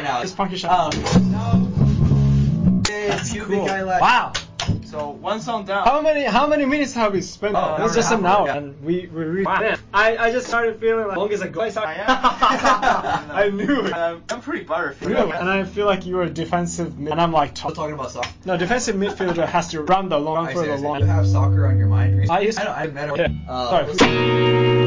now. Just punky shot. It's Cool. Cubic guy left. Wow. So one song down. How many minutes have we spent? It was just an hour, yeah. and we reached. Man, I just started feeling like long as I go. I knew it. I'm pretty butterfly. And I feel like you were a defensive mid, and I'm like top. Talking about soccer. No, defensive midfielder has to run the long for the long. You have soccer on your mind recently? I used to. I met him. Yeah. Sorry.